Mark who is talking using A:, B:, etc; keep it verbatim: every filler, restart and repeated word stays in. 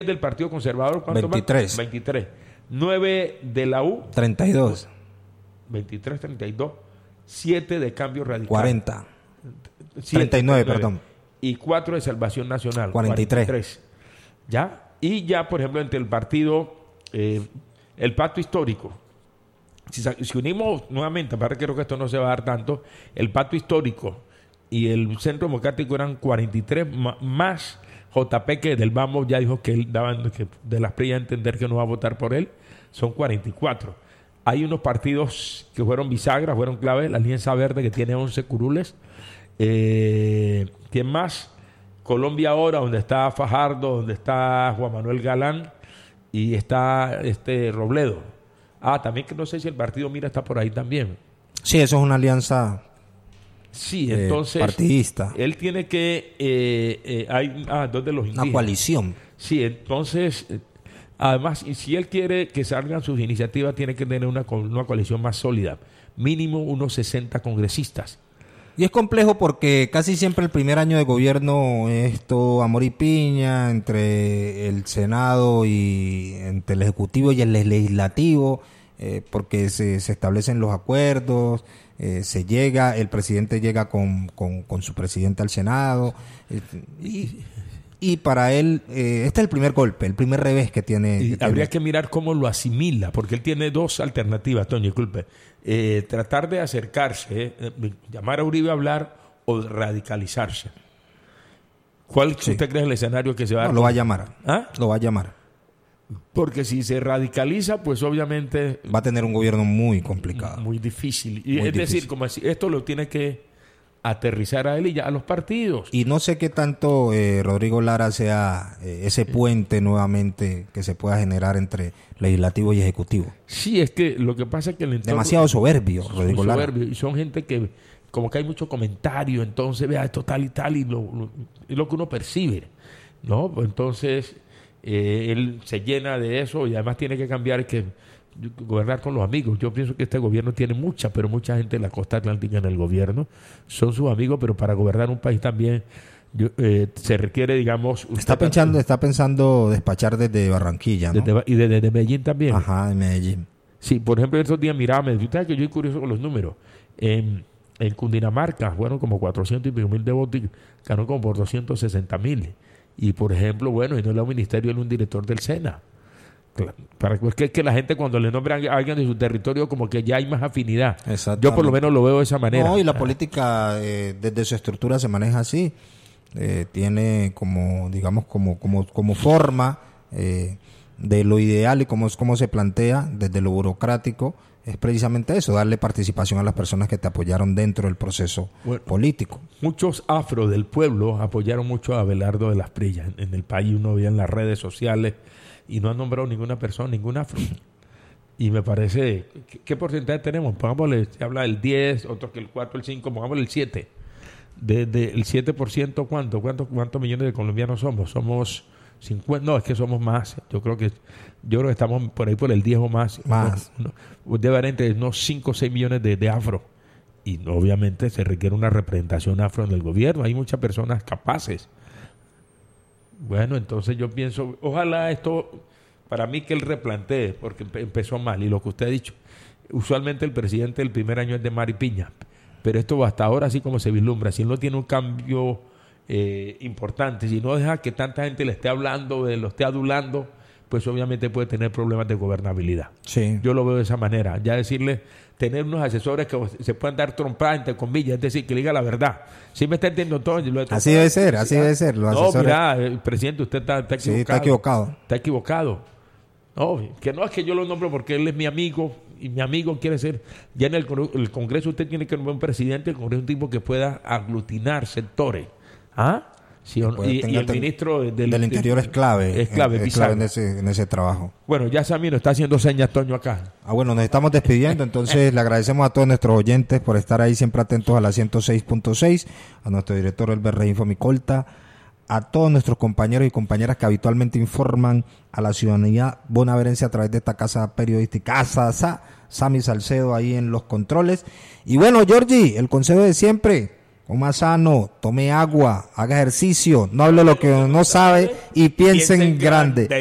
A: del Partido Conservador, ¿cuánto
B: veintitrés.
A: Más? veintitrés. nueve de la U.
B: treinta y dos.
A: veintitrés, treinta y dos. siete de Cambio Radical.
B: cuarenta.
A: siete,
B: treinta y nueve, perdón.
A: Y cuatro de Salvación Nacional.
B: cuarenta y tres.
A: cuarenta y tres. ¿Ya? Y ya, por ejemplo, entre el partido, eh, el Pacto Histórico. Si, si unimos nuevamente, para que creo que esto no se va a dar tanto, el Pacto Histórico y el Centro Democrático eran cuarenta y tres, más J P, que del Vamos ya dijo que él daba que de las P R I a entender que no va a votar por él, son cuarenta y cuatro. Hay unos partidos que fueron bisagras, fueron clave, la Alianza Verde, que tiene once curules. Eh, ¿Quién más? Colombia Ahora, donde está Fajardo, donde está Juan Manuel Galán y está este Robledo. Ah, también que no sé si el partido Mira está por ahí también.
B: Sí, eso es una alianza.
A: Sí, entonces
B: eh, partidista.
A: Él tiene que eh, eh, hay ah, dos de los indígenas.
B: Una coalición.
A: Sí, entonces eh, además, y si él quiere que salgan sus iniciativas, tiene que tener una, una coalición más sólida, mínimo unos sesenta congresistas.
B: Y es complejo porque casi siempre el primer año de gobierno es todo amor y piña entre el Senado y entre el Ejecutivo y el Legislativo, eh, porque se, se establecen los acuerdos, eh, se llega, el presidente llega con, con, con su presidente al Senado, eh, y, y para él, eh, este es el primer golpe, el primer revés que tiene.
A: Y
B: que
A: habría
B: tiene.
A: que mirar cómo lo asimila, porque él tiene dos alternativas, Toño, disculpe. Eh, tratar de acercarse, eh, llamar a Uribe a hablar o radicalizarse. ¿Cuál
B: Sí.
A: usted cree es el escenario que se va a
B: No,
A: dar?
B: lo va a llamar.
A: ¿Ah?
B: Lo va a llamar.
A: Porque si se radicaliza, pues obviamente
B: Va a tener un gobierno muy complicado.
A: muy difícil. Y
B: Muy
A: es
B: difícil.
A: decir, como así, esto lo tiene que aterrizar a él y ya a los partidos.
B: Y no sé qué tanto eh, Rodrigo Lara sea eh, ese puente nuevamente que se pueda generar entre legislativo y ejecutivo.
A: Sí, es que lo que pasa es que el entorno
B: Demasiado soberbio,
A: son
B: Rodrigo Lara.
A: soberbios, y son gente que como que hay mucho comentario, entonces vea esto tal y tal y lo, lo, es lo que uno percibe, ¿no? Pues entonces eh, él se llena de eso y además tiene que cambiar que gobernar con los amigos. Yo pienso que este gobierno tiene mucha, pero mucha gente de la costa atlántica en el gobierno son sus amigos, pero para gobernar un país también yo, eh, se requiere, digamos,
B: Está pensando, está pensando despachar desde Barranquilla, ¿no?
A: desde, y desde, desde Medellín también.
B: Ajá, de Medellín.
A: Sí, por ejemplo, estos días miraba, me usted sabe que yo soy curioso con los números. En, en Cundinamarca fueron como cuatrocientos y pico mil de votos y ganó como por doscientos sesenta mil. Y por ejemplo, bueno, y no era un ministerio, era un director del SENA. Claro, para que, que la gente cuando le nombran a alguien de su territorio como que ya hay más afinidad. Yo por lo menos lo veo de esa manera.
B: No, y la política eh, desde su estructura se maneja así. Eh, tiene como, digamos, como, como, como forma eh, de lo ideal y como, como se plantea desde lo burocrático, es precisamente eso, darle participación a las personas que te apoyaron dentro del proceso bueno, político.
A: Muchos afro del pueblo apoyaron mucho a Abelardo de las Prillas. En, en el país uno veía en las redes sociales y no han nombrado ninguna persona, ningún afro. Y me parece, ¿qué, qué porcentaje tenemos? Pongámosle, se habla del diez, otros que el cuatro, el cinco, pongámosle el siete. De, de el siete por ciento, ¿cuánto? ¿Cuántos cuántos millones de colombianos somos? Somos cincuenta, no, es que somos más. Yo creo que yo creo que estamos por ahí por el diez o más.
B: Más.
A: Uno, uno, debe haber entre unos cinco o seis millones de, de afro. Y obviamente se requiere una representación afro en el gobierno. Hay muchas personas capaces. Bueno, entonces yo pienso, ojalá esto, para mí que él replantee, porque empezó mal, y lo que usted ha dicho, usualmente el presidente del primer año es de mar y piña, pero esto hasta ahora así como se vislumbra, si él no tiene un cambio eh, importante, si no deja que tanta gente le esté hablando, lo esté adulando, pues obviamente puede tener problemas de gobernabilidad.
B: Sí.
A: Yo lo veo de esa manera, ya decirle, tener unos asesores que se puedan dar trompadas entre comillas, es decir, que le diga la verdad. ¿Sí me está entendiendo todo? Lo de
B: así debe ser, así debe ser. Los
A: no,
B: asesores...
A: mira, el presidente, usted está, está equivocado.
B: Sí, está equivocado.
A: Está equivocado. No, que no es que yo lo nombro porque él es mi amigo y mi amigo quiere ser. Ya en el, el Congreso usted tiene que nombrar un presidente, el Congreso es un tipo que pueda aglutinar sectores. ¿Ah? Sí, y, y el ministro del,
B: del Interior es clave.
A: Es clave,
B: es, es clave en, ese, en ese trabajo.
A: Bueno, ya Samir está haciendo señas, Toño, acá.
B: Ah, bueno, nos estamos despidiendo, entonces le agradecemos a todos nuestros oyentes por estar ahí siempre atentos a la ciento seis punto seis, a nuestro director Elber Reinfo Micolta, a todos nuestros compañeros y compañeras que habitualmente informan a la ciudadanía bonaverense a través de esta casa periodística, Casa Sa, Sammy Salcedo ahí en los controles. Y bueno, Georgie, el consejo de siempre, coma sano, tome agua, haga ejercicio, no hable lo que no sabe y piense en grande.